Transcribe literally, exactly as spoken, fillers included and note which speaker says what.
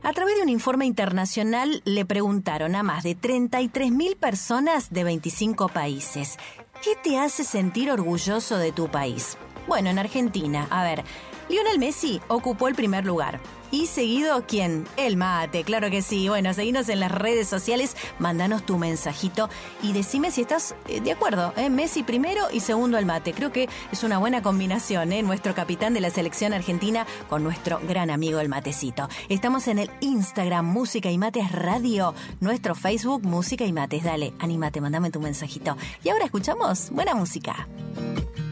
Speaker 1: A través de un informe internacional le preguntaron a más de treinta y tres mil personas de veinticinco países, ¿qué te hace sentir orgulloso de tu país? Bueno, en Argentina, a ver, Lionel Messi ocupó el primer lugar. Y seguido, ¿quién? El mate, claro que sí. Bueno, seguinos en las redes sociales, mándanos tu mensajito y decime si estás eh, de acuerdo, ¿eh? Messi primero y segundo el mate. Creo que es una buena combinación, ¿eh? Nuestro capitán de la selección argentina con nuestro gran amigo el matecito. Estamos en el Instagram Música y Mates Radio, nuestro Facebook Música y Mates. Dale, anímate, mandame tu mensajito. Y ahora escuchamos buena música.